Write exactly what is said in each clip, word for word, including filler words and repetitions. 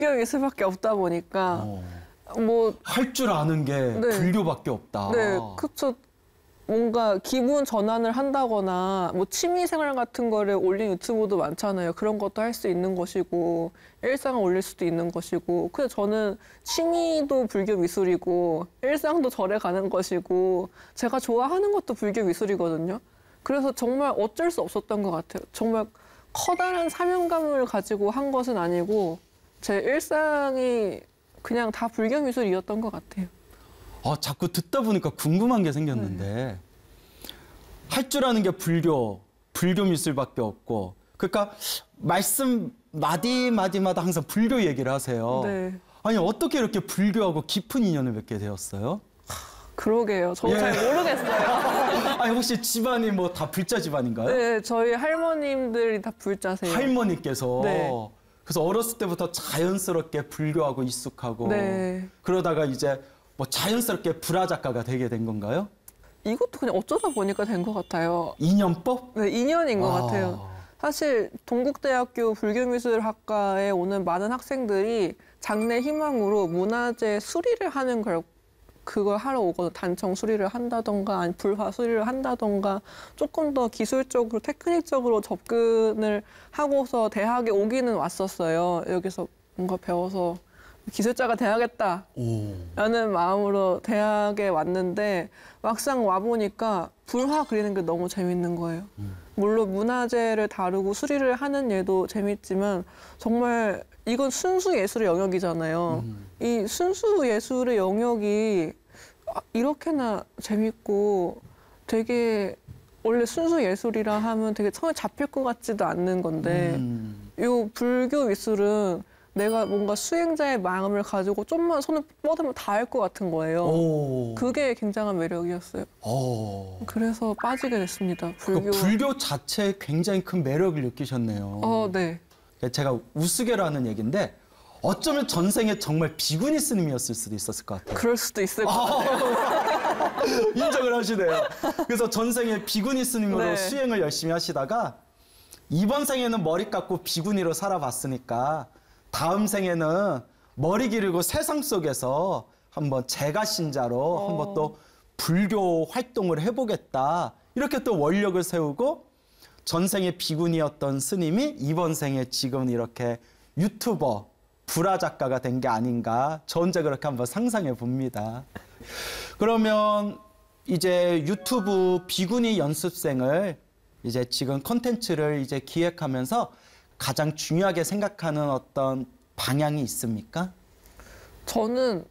미술밖에 없다 보니까 어. 뭐 할 줄 아는 게 네. 불교밖에 없다. 네, 그쵸. 뭔가 기분 전환을 한다거나 뭐 취미생활 같은 거를 올린 유튜브도 많잖아요. 그런 것도 할 수 있는 것이고 일상을 올릴 수도 있는 것이고 근데 저는 취미도 불교 미술이고 일상도 절에 가는 것이고 제가 좋아하는 것도 불교 미술이거든요. 그래서 정말 어쩔 수 없었던 것 같아요. 정말 커다란 사명감을 가지고 한 것은 아니고 제 일상이 그냥 다 불교 미술이었던 것 같아요. 아, 자꾸 듣다 보니까 궁금한 게 생겼는데 네. 할 줄 아는 게 불교, 불교 미술밖에 없고 그러니까 말씀 마디마디마다 항상 불교 얘기를 하세요. 네. 아니 어떻게 이렇게 불교하고 깊은 인연을 맺게 되었어요? 그러게요. 저도 예. 잘 모르겠어요. 아니 혹시 집안이 뭐 다 불자 집안인가요? 네, 저희 할머님들이 다 불자세요. 할머니께서? 네. 그래서 어렸을 때부터 자연스럽게 불교하고 익숙하고 네. 그러다가 이제 뭐 자연스럽게 불화 작가가 되게 된 건가요? 이것도 그냥 어쩌다 보니까 된 것 같아요. 인연법? 네, 인연인 것 아. 같아요. 사실 동국대학교 불교미술학과에 오는 많은 학생들이 장래 희망으로 문화재 수리를 하는 걸 그걸 하러 오거든요. 단청 수리를 한다던가 아니 불화 수리를 한다던가 조금 더 기술적으로 테크닉적으로 접근을 하고서 대학에 오기는 왔었어요. 여기서 뭔가 배워서 기술자가 돼야겠다라는 오. 마음으로 대학에 왔는데 막상 와보니까 불화 그리는 게 너무 재밌는 거예요. 음. 물론 문화재를 다루고 수리를 하는 일도 재밌지만 정말 이건 순수 예술의 영역이잖아요. 음. 이 순수 예술의 영역이 이렇게나 재밌고 되게 원래 순수 예술이라 하면 되게 처음에 잡힐 것 같지도 않는 건데 음. 이 불교 미술은 내가 뭔가 수행자의 마음을 가지고 좀만 손을 뻗으면 다 할 것 같은 거예요. 오. 그게 굉장한 매력이었어요. 오. 그래서 빠지게 됐습니다. 불교. 불교 자체에 굉장히 큰 매력을 느끼셨네요. 어, 네. 제가 우스개로 하는 얘기인데 어쩌면 전생에 정말 비구니 스님이었을 수도 있었을 것 같아요. 그럴 수도 있을 것 같아요. 인정을 하시네요. 그래서 전생에 비구니 스님으로 네. 수행을 열심히 하시다가 이번 생에는 머리 깎고 비구니로 살아봤으니까 다음 생에는 머리 기르고 세상 속에서 한번 제가 신자로 어. 한번 또 불교 활동을 해보겠다. 이렇게 또 원력을 세우고 전생에 비구니였던 스님이 이번 생에 지금 이렇게 유튜버, 불화 작가가 된 게 아닌가. 저 혼자 그렇게 한번 상상해 봅니다. 그러면 이제 유튜브 비구니 연습생을 이제 지금 콘텐츠를 이제 기획하면서 가장 중요하게 생각하는 어떤 방향이 있습니까? 저는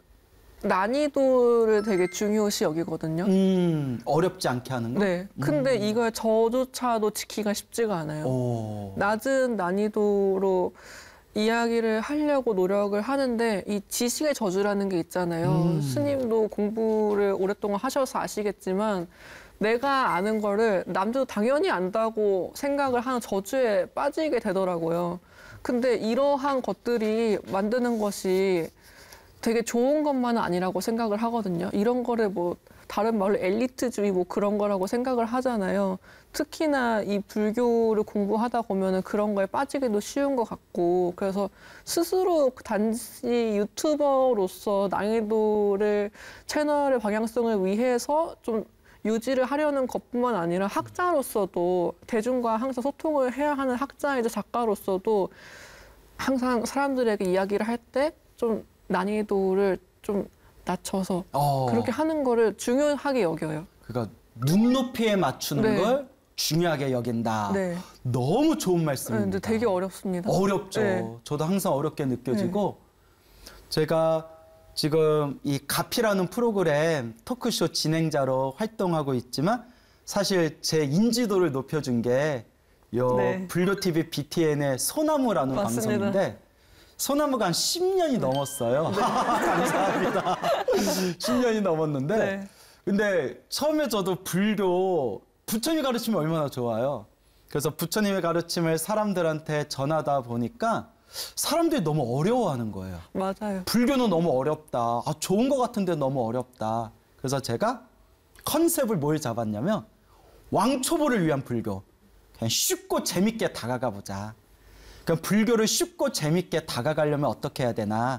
난이도를 되게 중요시 여기거든요. 음, 어렵지 않게 하는 거? 네. 근데 음. 이걸 저조차도 지키기가 쉽지가 않아요. 오. 낮은 난이도로 이야기를 하려고 노력을 하는데 이 지식의 저주라는 게 있잖아요. 음. 스님도 공부를 오랫동안 하셔서 아시겠지만 내가 아는 거를 남들도 당연히 안다고 생각을 하는 저주에 빠지게 되더라고요. 근데 이러한 것들이 만드는 것이 되게 좋은 것만은 아니라고 생각을 하거든요. 이런 거를 뭐 다른 말로 엘리트주의 뭐 그런 거라고 생각을 하잖아요. 특히나 이 불교를 공부하다 보면은 그런 거에 빠지기도 쉬운 것 같고 그래서 스스로 단지 유튜버로서 난이도를 채널의 방향성을 위해서 좀 유지를 하려는 것뿐만 아니라 학자로서도 대중과 항상 소통을 해야 하는 학자이자 작가로서도 항상 사람들에게 이야기를 할 때 좀 난이도를 좀 낮춰서 어. 그렇게 하는 거를 중요하게 여겨요. 그러니까 눈높이에 맞추는 네. 걸 중요하게 여긴다. 네. 너무 좋은 말씀입니다. 네, 근데 되게 어렵습니다. 어렵죠. 네. 저도 항상 어렵게 느껴지고 네. 제가 지금 이 가피라는 프로그램 토크쇼 진행자로 활동하고 있지만 사실 제 인지도를 높여준 게 요 네. 불교티비 비티엔의 소나무라는 맞습니다. 방송인데 소나무가 한 십 년이 네. 넘었어요. 네. 감사합니다. 십 년이 넘었는데 네. 근데 처음에 저도 불교 부처님이 가르치면 얼마나 좋아요. 그래서 부처님의 가르침을 사람들한테 전하다 보니까 사람들이 너무 어려워하는 거예요. 맞아요. 불교는 너무 어렵다. 아, 좋은 것 같은데 너무 어렵다. 그래서 제가 컨셉을 뭘 잡았냐면 왕초보를 위한 불교. 그냥 쉽고 재밌게 다가가 보자. 그럼 불교를 쉽고 재밌게 다가가려면 어떻게 해야 되나?